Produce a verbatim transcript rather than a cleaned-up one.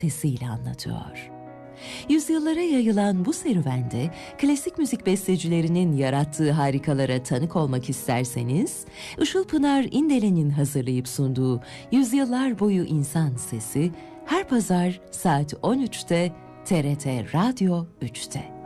sesiyle anlatıyor. Yüzyıllara yayılan bu serüvende klasik müzik bestecilerinin yarattığı harikalara tanık olmak isterseniz, Işılpınar İndelen'in hazırlayıp sunduğu Yüzyıllar Boyu İnsan Sesi her pazar saat on üçte T R T Radyo üçte.